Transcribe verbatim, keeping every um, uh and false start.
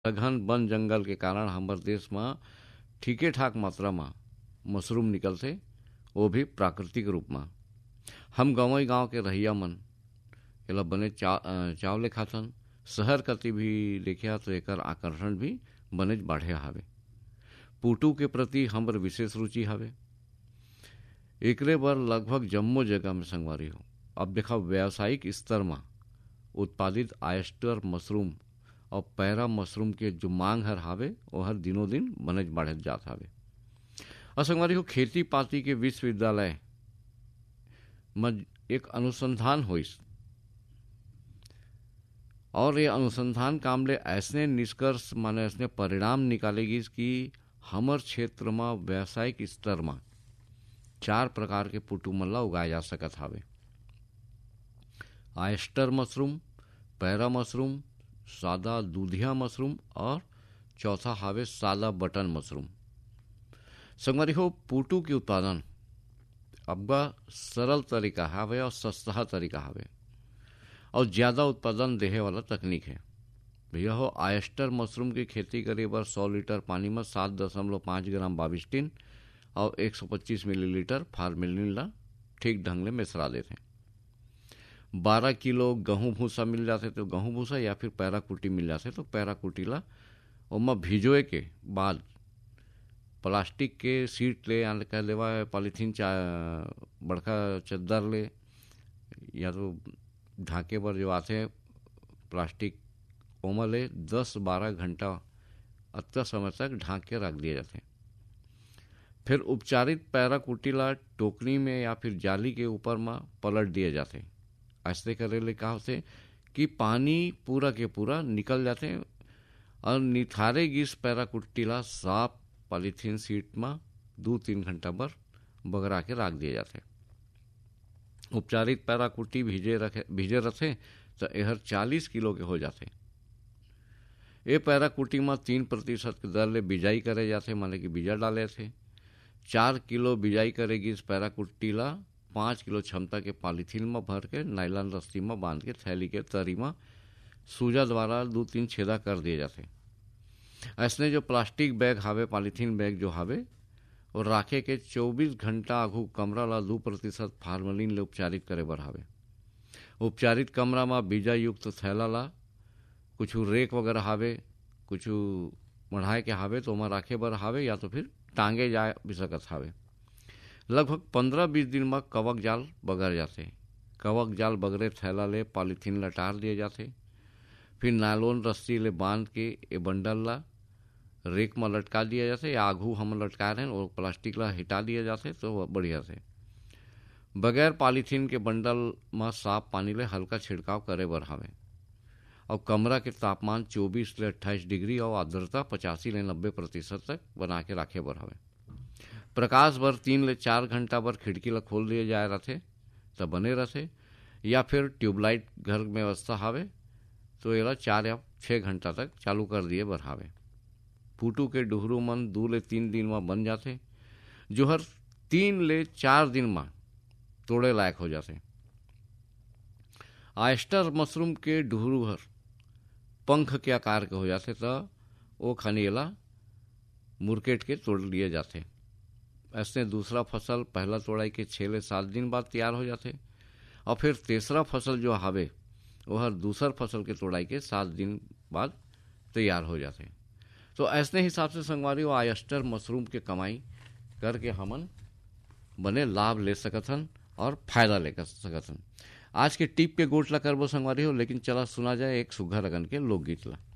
सघन वन जंगल के कारण हमार देश में ठीके ठाक मात्रा में मशरूम निकलते, वो भी प्राकृतिक रूप में। हम गाँव गांव के रहिया मन एला बने चा, चावले खाथन। शहर कति भी देखिया तो एकर आकर्षण भी बनेच बाढ़े हावे। पुटू के प्रति हमर विशेष रुचि हावे। एकरे बर लगभग जम्मो जगह में संगवारी हो अब देखा व्यावसायिक स्तर में उत्पादित आयस्टर मशरूम और पैरा मशरूम के जो मांग हर हावे वो हर दिनों दिन बनेच बढ़त जात हावे। और संगवारी हो खेती पाती के विश्वविद्यालय में एक अनुसंधान होइस और ये अनुसंधान काम ले ऐसने निष्कर्ष माने ऐसने परिणाम निकालेगी कि हमर क्षेत्र में व्यावसायिक स्तर में चार प्रकार के पुटू मन ला उगाए जा सकत हावे। आयस्टर मशरूम, पैरा मशरूम, सादा दूधिया मशरूम और चौथा हावे सादा बटन मशरूम। संगवारी हो पुटू के उत्पादन अब्बा सरल तरीका हावे और सस्ता तरीका हावे और ज्यादा उत्पादन देहे वाला तकनीक है। भैया हो आयस्टर मशरूम की खेती करे बर सौ लीटर पानी में सात दशमलव पाँच ग्राम बाविस्टिन और एक सौ पच्चीस मिलीलीटर फार्मेलिन ला ठीक ढंग ले मिसरा देते। बारह किलो गेहूं भूसा मिल जाते तो गेहूं भूसा या फिर पैरा कुटी मिल जाते तो पैरा कुटी ला ओमा भिजोए के बाद प्लास्टिक के सीट ले या कह लेवा पॉलीथीन चा बड़का चद्दर ले या तो ढाके पर जो आते प्लास्टिक ओमा ले दस बारह घंटा अत्ता समय तक ढांक के रख दिए जाते। फिर उपचारित पैरा कुटीला टोकरी में या फिर जाली के ऊपर में पलट दिए जाते। ऐसे करे ले का होते कि पानी पूरा के पूरा निकल जाते और निथारे गिस पैरा कुटीला साफ पॉलीथीन सीट में दो तीन घंटा पर बगरा के रख दिए जाते। उपचारित पैरा कुटी भिजे रखे भिजे रखे तो यहर चालीस किलो के हो जाते। ये पैरा कुटी में तीन प्रतिशत के दर ले बिजाई करे जाते, माने कि बीजा डाले थे। चार किलो बिजाई करेगी इस पैरा कुटी ला पाँच किलो क्षमता के पॉलीथीन में भर के नायलॉन रस्सी में बांध के थैली के तरी में सूजा द्वारा दो तीन छेदा कर दिए जाते। ऐसने जो प्लास्टिक बैग हावे, पॉलीथीन बैग जो हावे और राखे के चौबीस घंटा आघू कमरा ला दो प्रतिशत फार्मेलिन ले उपचारित करे बर हावे। उपचारित कमरा में बीजा युक्त थैला ला कुछ रेक वगैरह हावे, कुछ मढ़ाए के हावे तो ओमा राखे बर हावे या तो फिर टांगे जा भी सकत हावे। लगभग पंद्रह बीस दिन में कवक जाल बगर जाते। कवक जाल बगरे थैला ले पॉलीथीन लटार दिए जाते। फिर नायलॉन रस्सी ले बांध के ये बंडल ला रेक में लटका दिया जाते या आघू हम लटका रहे और प्लास्टिक ला हिटा दिए जाते तो बढ़िया से। बगैर पॉलीथीन के बंडल में साफ पानी ले हल्का छिड़काव करे बर हावे और कमरा के तापमान चौबीस ले अट्ठाईस डिग्री और आर्द्रता पचासी ले नब्बे प्रतिशत तक बना के रखे बर हवे। प्रकाश भर तीन ले चार घंटा भर खिड़की ला खोल दिए जाए रथे तब बने रथे या फिर ट्यूबलाइट घर में व्यवस्था हावे तो एला चार या छः घंटा तक चालू कर दिए बर हावे। पुटू के डुहरू मन दो ले तीन दिन में बन जाते, जो हर तीन ले चार दिन में तोड़े लायक हो जाते। आयस्टर मशरूम के डुहरू हर पंख के आकार के हो जाते तो वो खनिएला मुरकेट के तोड़ लिए जाते। ऐसे दूसरा फसल पहला तोड़ाई के छः ले सात दिन बाद तैयार हो जाते और फिर तीसरा फसल जो हावे वो हर दूसर फसल के तोड़ाई के सात दिन बाद तैयार हो जाते। तो ऐसे हिसाब से संगवारी वो आयस्टर मशरूम के कमाई करके हमन बने लाभ ले सकथन और फायदा ले सकथन। आज के टिप के गोट ला करबो संगवारी हो, लेकिन चला सुना जाए एक सुघर अगन के लोकगीत ला।